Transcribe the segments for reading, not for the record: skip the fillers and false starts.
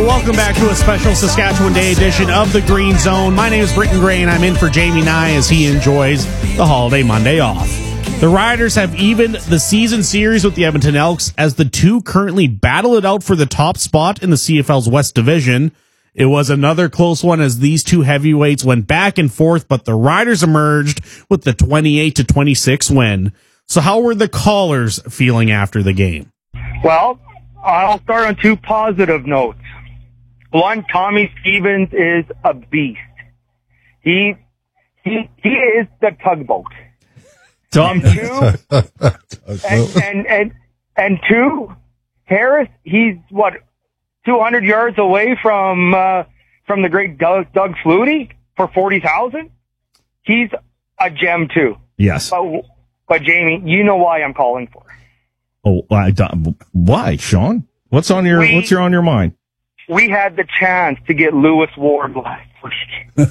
Welcome back to a special Saskatchewan Day edition of the Green Zone. My name is Britton Gray, and I'm in for Jamie Nye as he enjoys the holiday Monday off. The Riders have evened the season series with the Edmonton Elks as the two currently battle it out for the top spot in the CFL's West Division. It was another close one as these two heavyweights went back and forth, but the Riders emerged with the 28-26 win. So how were the callers feeling after the game? Well, I'll start on two positive notes. One, Tommy Stevens is a beast. He is the tugboat. Tom. And two, Harris, he's 200 yards away from the great Doug Flutie for 40,000. He's a gem too. Yes. But Jamie, you know why I'm calling for. Oh, why, Sean? What's on your mind? We had the chance to get Lewis Ward last week.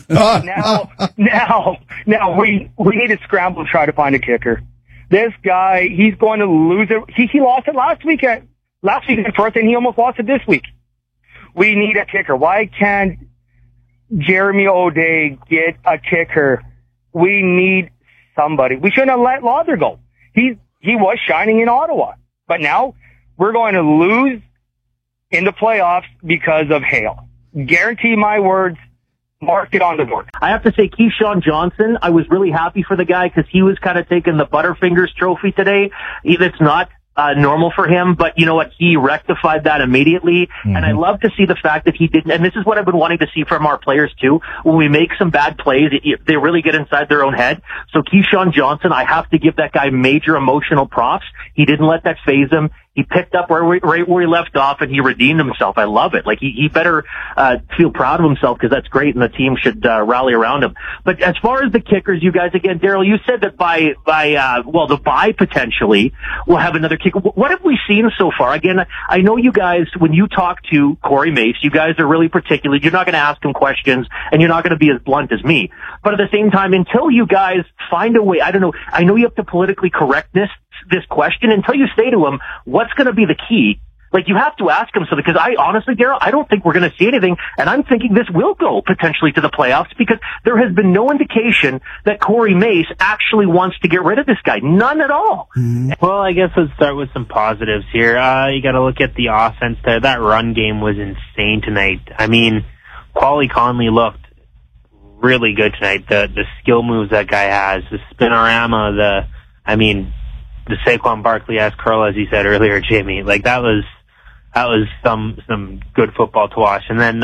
now we need to scramble to try to find a kicker. This guy, he's going to lose it. He lost it last weekend for us, and he almost lost it this week. We need a kicker. Why can't Jeremy O'Day get a kicker? We need somebody. We shouldn't have let Lauder go. He was shining in Ottawa, but now we're going to lose in the playoffs because of Hale. Guarantee my words. Mark it on the board. I have to say, Keyshawn Johnson, I was really happy for the guy because he was kind of taking the Butterfingers trophy today. It's not normal for him, but you know what? He rectified that immediately. Mm-hmm. And I love to see the fact that he didn't, and this is what I've been wanting to see from our players too. When we make some bad plays, they really get inside their own head. So Keyshawn Johnson, I have to give that guy major emotional props. He didn't let that faze him. He picked up right where he left off, and he redeemed himself. I love it. Like, he better feel proud of himself because that's great, and the team should rally around him. But as far as the kickers, you guys, again, Daryl, you said that by the bye potentially, we'll have another kicker. What have we seen so far? Again, I know you guys, when you talk to Corey Mace, you guys are really particular. You're not going to ask him questions, and you're not going to be as blunt as me. But at the same time, until you guys find a way, I don't know, I know you have to politically correct this question until you say to him, what's going to be the key? Like, you have to ask him something, because I honestly, Daryl, I don't think we're going to see anything, and I'm thinking this will go potentially to the playoffs because there has been no indication that Corey Mace actually wants to get rid of this guy. None at all. Mm-hmm. Well, I guess let's start with some positives here. You got to look at the offense there. That run game was insane tonight. I mean, Paulie Conley looked really good tonight. The skill moves that guy has, the spinorama, the Saquon Barkley-esque curl, as you said earlier, Jamie. Like, that was some good football to watch. And then,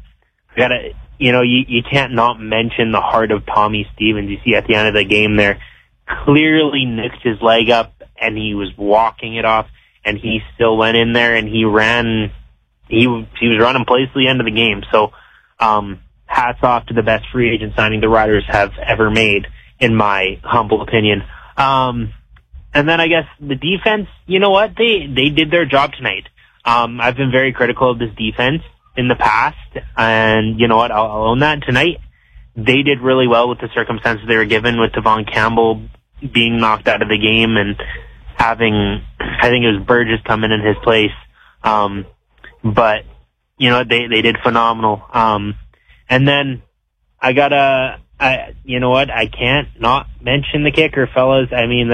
you can't not mention the heart of Tommy Stevens. You see at the end of the game there, clearly nicked his leg up and he was walking it off, and he still went in there and he was running plays to the end of the game. So, hats off to the best free agent signing the Riders have ever made, in my humble opinion. And then I guess the defense, you know what? They did their job tonight. I've been very critical of this defense in the past, and you know what? I'll own that. Tonight, they did really well with the circumstances they were given, with Devon Campbell being knocked out of the game and having, I think it was Burgess coming in his place. But, you know, they did phenomenal. And then I can't not mention the kicker, fellas. I mean,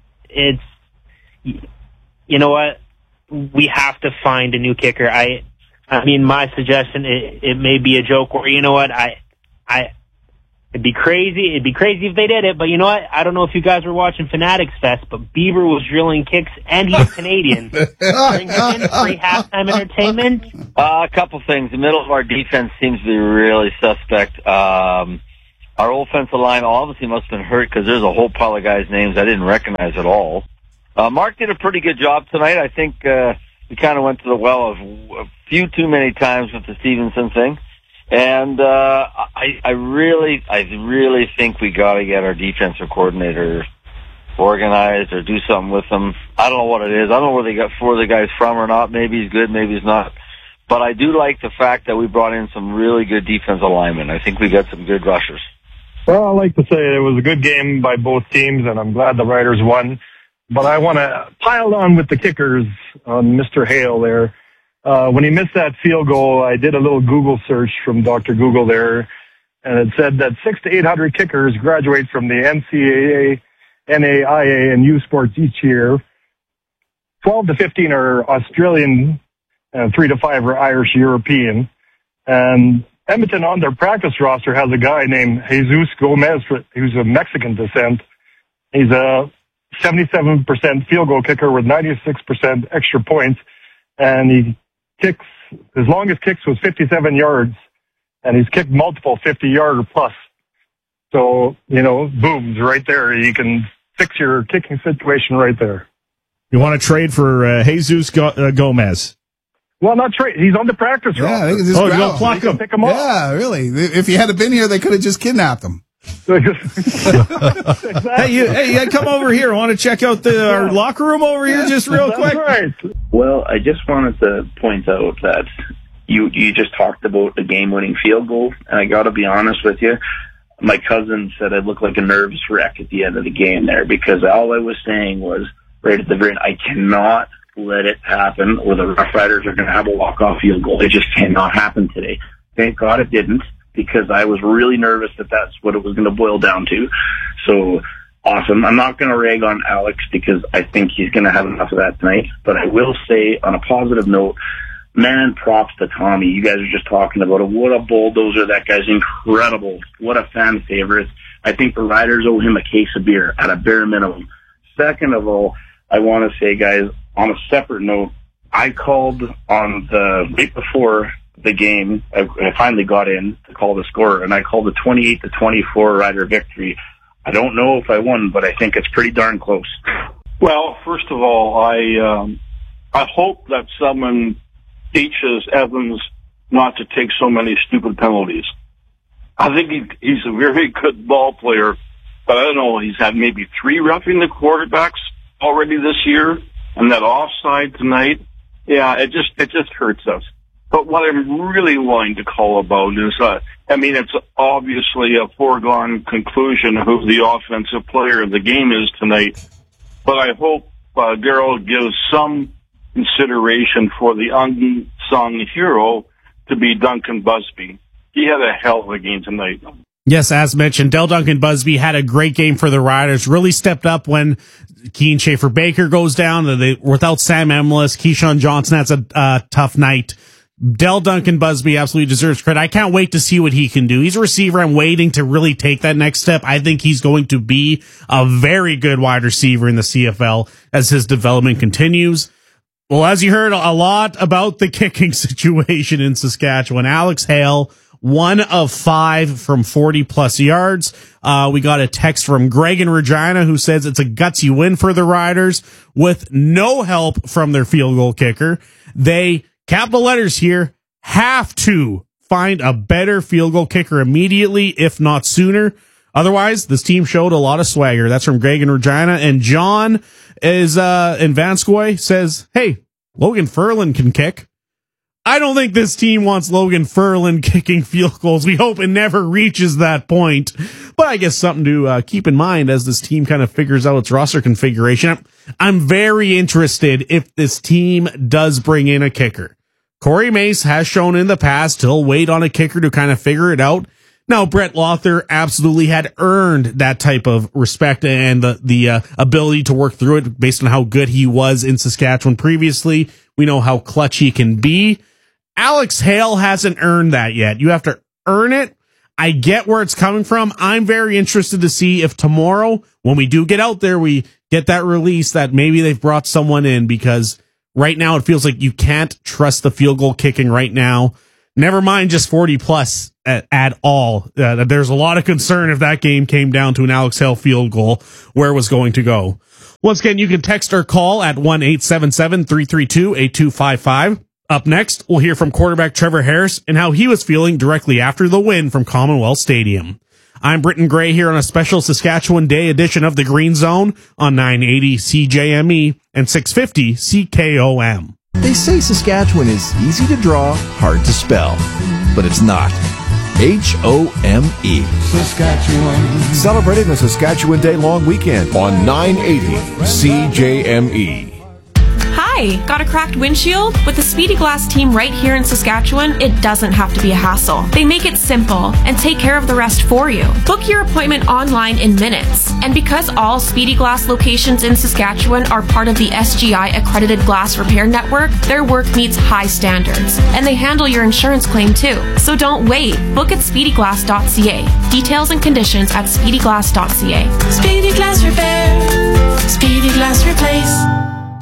you know what? We have to find a new kicker. I mean, my suggestion, it may be a joke, or you know what? It'd be crazy if they did it, but you know what? I don't know if you guys were watching Fanatics Fest, but Bieber was drilling kicks, and he's Canadian. Bring him in for free halftime entertainment. A couple things. The middle of our defense seems to be really suspect. Our offensive line obviously must have been hurt because there's a whole pile of guys' names I didn't recognize at all. Mark did a pretty good job tonight. I think we kind of went to the well of a few too many times with the Stevenson thing. And I really think we got to get our defensive coordinator organized or do something with them. I don't know what it is. I don't know where they got four of the guys from or not. Maybe he's good, maybe he's not. But I do like the fact that we brought in some really good defensive linemen. I think we got some good rushers. Well, I like to say it was a good game by both teams, and I'm glad the Riders won. But I want to pile on with the kickers on Mr. Hale there. when he missed that field goal, I did a little Google search from Dr. Google there, and it said that 600 to 800 kickers graduate from the NCAA, NAIA, and U Sports each year. 12 to 15 are Australian, and 3 to 5 are Irish European. And Edmonton on their practice roster has a guy named Jesus Gomez, who's of Mexican descent. He's a 77% field goal kicker with 96% extra points, and he kicks, his longest kicks was 57 yards, and he's kicked multiple 50-yarder plus. So, booms right there. You can fix your kicking situation right there. You want to trade for Jesus Gomez? Well, not trade. He's on the practice roster. You don't pluck him. Pick him up. Yeah, really. If he had been here, they could have just kidnapped him. Exactly. Hey, come over here. I want to check out our locker room over here just real quick. Right. Well, I just wanted to point out that you just talked about the game-winning field goal, and I got to be honest with you. My cousin said I looked like a nervous wreck at the end of the game there, because all I was saying was right at the very end, I cannot let it happen where the Rough Riders are going to have a walk-off field goal. It just cannot happen today. Thank God it didn't, because I was really nervous that that's what it was going to boil down to. So, awesome. I'm not going to rag on Alex because I think he's going to have enough of that tonight. But I will say, on a positive note, man, props to Tommy. You guys are just talking about it. What a bulldozer. That guy's incredible. What a fan favorite. I think the Riders owe him a case of beer at a bare minimum. Second of all, I want to say, guys, on a separate note, I called on the right before the game. I finally got in to call the score, and I called the 28-24 Rider victory. I don't know if I won, but I think it's pretty darn close. Well, first of all, I hope that someone teaches Evans not to take so many stupid penalties. I think he's a very good ball player, but I don't know, he's had maybe 3 roughing the quarterbacks already this year, and that offside tonight, yeah, it just hurts us. But what I'm really wanting to call about is, it's obviously a foregone conclusion who the offensive player of the game is tonight, but I hope Darryl gives some consideration for the unsung hero to be Duncan Busby. He had a hell of a game tonight. Yes, as mentioned, Del Duncan Busby had a great game for the Riders. Really stepped up when Keane Schaefer-Baker goes down. Without Sam Emlis, Keyshawn Johnson, that's a tough night. Del Duncan Busby absolutely deserves credit. I can't wait to see what he can do. He's a receiver. I'm waiting to really take that next step. I think he's going to be a very good wide receiver in the CFL as his development continues. Well, as you heard a lot about the kicking situation in Saskatchewan, Alex Hale, 1 of 5 from 40-plus yards. We got a text from Greg in Regina who says it's a gutsy win for the Riders with no help from their field goal kicker. They, capital letters here, have to find a better field goal kicker immediately, if not sooner. Otherwise, this team showed a lot of swagger. That's from Greg in Regina. And John is in Vanscoy says, hey, Logan Ferland can kick. I don't think this team wants Logan Ferland kicking field goals. We hope it never reaches that point. But I guess something to keep in mind as this team kind of figures out its roster configuration. I'm very interested if this team does bring in a kicker. Corey Mace has shown in the past he'll wait on a kicker to kind of figure it out. Now, Brett Lothar absolutely had earned that type of respect and the ability to work through it based on how good he was in Saskatchewan previously. We know how clutch he can be. Alex Hale hasn't earned that yet. You have to earn it. I get where it's coming from. I'm very interested to see if tomorrow, when we do get out there, we get that release that maybe they've brought someone in, because right now it feels like you can't trust the field goal kicking right now. Never mind just 40-plus at all. There's a lot of concern if that game came down to an Alex Hale field goal, where it was going to go. Once again, you can text or call at 1-877-332-8255. Up next, we'll hear from quarterback Trevor Harris and how he was feeling directly after the win from Commonwealth Stadium. I'm Britton Gray here on a special Saskatchewan Day edition of the Green Zone on 980 CJME and 650 CKOM. They say Saskatchewan is easy to draw, hard to spell, but it's not. H-O-M-E. Saskatchewan. Celebrating the Saskatchewan Day long weekend on 980 CJME. Hi, Hi, got a cracked windshield? With the Speedy Glass team right here in Saskatchewan, it doesn't have to be a hassle. They make it simple and take care of the rest for you. Book your appointment online in minutes. And because all Speedy Glass locations in Saskatchewan are part of the SGI accredited glass repair network, their work meets high standards. And they handle your insurance claim too. So don't wait. Book at speedyglass.ca. Details and conditions at speedyglass.ca. Speedy Glass Repair. Speedy Glass Replace.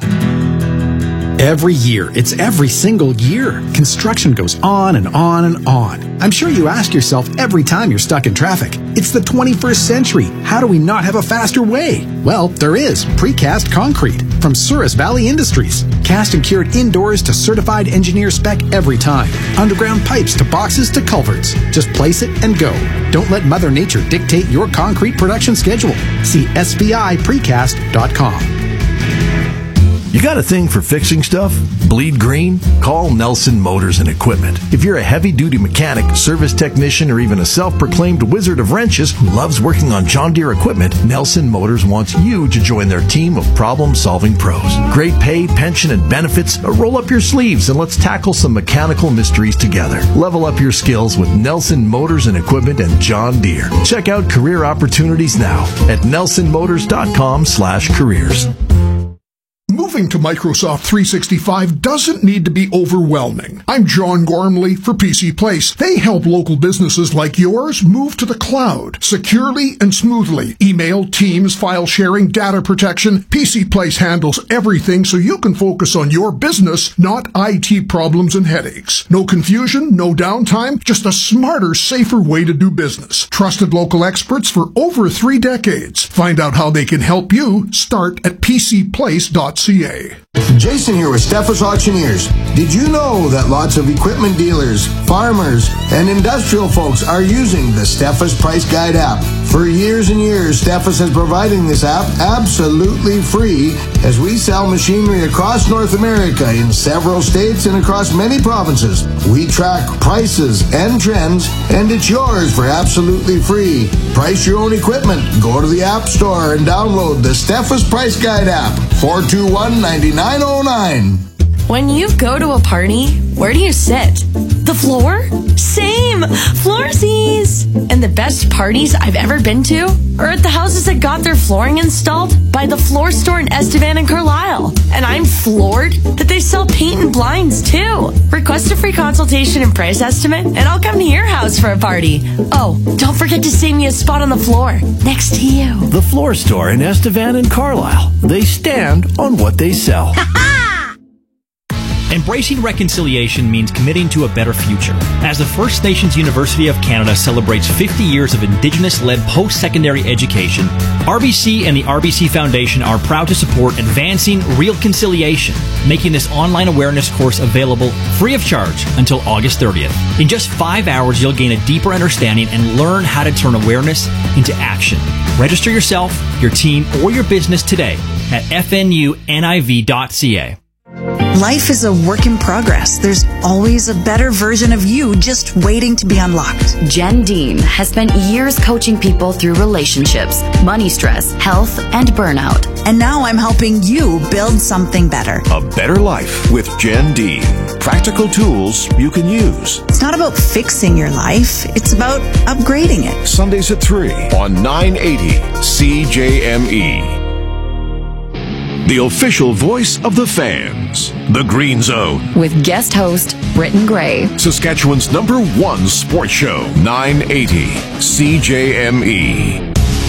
Every year, it's every single year. Construction goes on and on and on. I'm sure you ask yourself every time you're stuck in traffic, it's the 21st century. How do we not have a faster way? Well, there is precast concrete from Souris Valley Industries. Cast and cured indoors to certified engineer spec every time. Underground pipes to boxes to culverts. Just place it and go. Don't let Mother Nature dictate your concrete production schedule. See sviprecast.com. You got a thing for fixing stuff? Bleed green? Call Nelson Motors and Equipment. If you're a heavy-duty mechanic, service technician, or even a self-proclaimed wizard of wrenches who loves working on John Deere equipment, Nelson Motors wants you to join their team of problem-solving pros. Great pay, pension, and benefits. Roll up your sleeves and let's tackle some mechanical mysteries together. Level up your skills with Nelson Motors and Equipment and John Deere. Check out career opportunities now at nelsonmotors.com/careers. Moving to Microsoft 365 doesn't need to be overwhelming. I'm John Gormley for PC Place. They help local businesses like yours move to the cloud securely and smoothly. Email, Teams, file sharing, data protection. PC Place handles everything so you can focus on your business, not IT problems and headaches. No confusion, no downtime, just a smarter, safer way to do business. Trusted local experts for over 3 decades. Find out how they can help you. Start at pcplace.ca. Jason here with Steffes Auctioneers. Did you know that lots of equipment dealers, farmers, and industrial folks are using the Steffes Price Guide app? For years and years, Steffes has providing this app absolutely free as we sell machinery across North America in several states and across many provinces. We track prices and trends, and it's yours for absolutely free. Price your own equipment. Go to the App Store and download the Steffes Price Guide app. 421-9909. When you go to a party, where do you sit? The floor? Same! Floorsies! And the best parties I've ever been to are at the houses that got their flooring installed by the Floor Store in Estevan and Carlisle. And I'm floored that they sell paint and blinds too. Request a free consultation and price estimate, and I'll come to your house for a party. Oh, don't forget to save me a spot on the floor next to you. The Floor Store in Estevan and Carlisle. They stand on what they sell. Embracing reconciliation means committing to a better future. As the First Nations University of Canada celebrates 50 years of Indigenous-led post-secondary education, RBC and the RBC Foundation are proud to support advancing real conciliation, making this online awareness course available free of charge until August 30th. In just 5 hours, you'll gain a deeper understanding and learn how to turn awareness into action. Register yourself, your team, or your business today at fnuniv.ca. Life is a work in progress. There's always a better version of you just waiting to be unlocked. Jen Dean has spent years coaching people through relationships, money stress, health, and burnout. And now I'm helping you build something better. A better life with Jen Dean. Practical tools you can use. It's not about fixing your life. It's about upgrading it. Sundays at 3 on 980 CJME. The official voice of the fans. The Green Zone. With guest host, Britton Gray. Saskatchewan's #1 sports show, 980 CJME.